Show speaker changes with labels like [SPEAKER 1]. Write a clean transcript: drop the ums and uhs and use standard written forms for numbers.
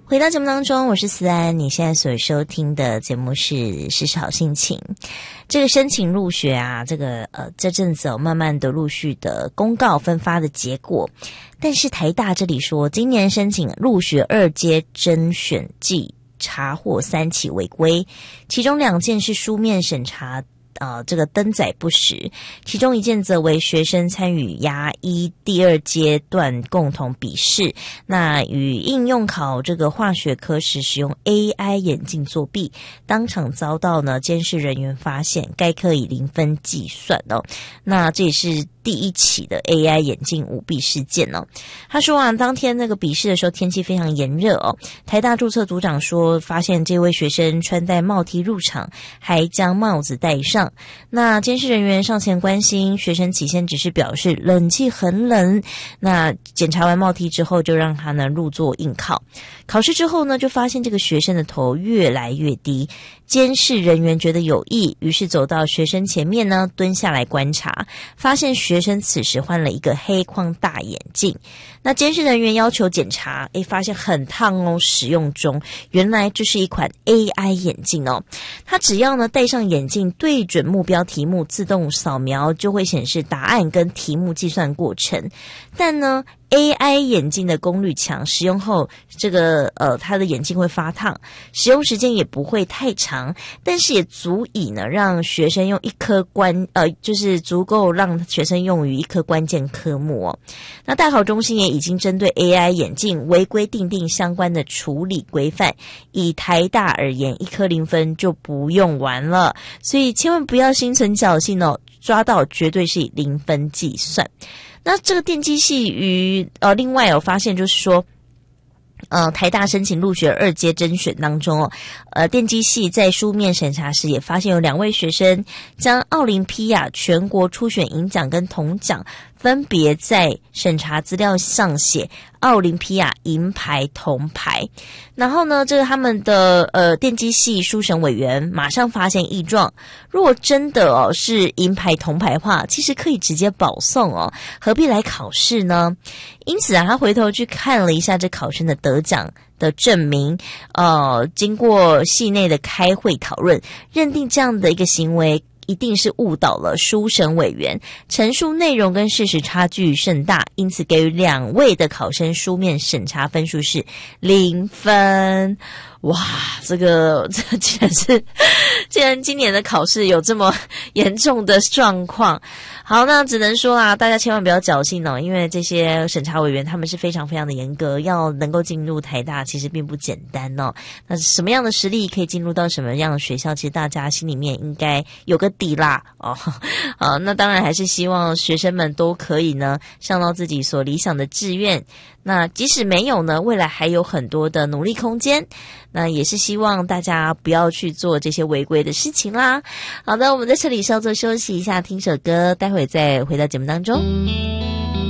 [SPEAKER 1] 回到节目当中，我是思安，你现在所收听的节目是时时好心情。这个申请入学啊，这阵子慢慢的陆续的公告分发的结果，但是台大这里说，今年申请入学2阶甄选季查获3起违规，其中2件是书面审查这个登载不实，其中1件则为学生参与牙医第2阶段共同笔试，那与应用考这个化学科时使用 AI 眼镜作弊，当场遭到呢监视人员发现，该科以0分计算哦。那这也是第1起的 AI 眼镜舞弊事件哦。他说啊，当天那个笔试的时候天气非常炎热哦，台大注册组长说发现这位学生穿戴帽 T 入场，还将帽子戴上。那监视人员上前关心，学生起先只是表示冷气很冷，那检查完帽 T 之后就让他呢入座应考。考试之后呢，就发现这个学生的头越来越低，监视人员觉得有异，于是走到学生前面呢蹲下来观察，发现学生此时换了一个黑框大眼镜。那监视人员要求检查，发现很烫哦，使用中，原来这是一款 AI 眼镜哦。它只要呢戴上眼镜，对准目标题目，自动扫描就会显示答案跟题目计算过程。但呢AI 眼镜的功率强，使用后这个它的眼镜会发烫，使用时间也不会太长，但是也足以呢让学生用就是足够让学生用于一科关键科目哦。那大考中心也已经针对 AI 眼镜违规订定相关的处理规范，以台大而言，1科0分就不用玩了，所以千万不要心存侥幸哦，抓到绝对是以0分计算。那这个电机系另外有发现就是说台大申请入学2阶甄选当中电机系在书面审查时也发现有2位学生将奥林匹亚全国初选银奖跟铜奖分别在审查资料上写奥林匹亚银牌铜牌，然后呢这个他们的电机系书审委员马上发现异状，如果真的是银牌铜牌的话，其实可以直接保送哦，何必来考试呢？因此他回头去看了一下这考生的得奖的证明，经过系内的开会讨论，认定这样的一个行为一定是误导了书审委员，陈述内容跟事实差距甚大，因此给予2位的考生书面审查分数是0分。哇，这既然今年的考试有这么严重的状况，好，那只能说啦，大家千万不要侥幸哦，因为这些审查委员他们是非常非常的严格，要能够进入台大其实并不简单哦。那什么样的实力可以进入到什么样的学校，其实大家心里面应该有个底啦哦。那当然还是希望学生们都可以呢上到自己所理想的志愿。那即使没有呢，未来还有很多的努力空间。那也是希望大家不要去做这些违规的事情啦。好的，我们在这里稍作休息一下，听首歌，待会再回到节目当中。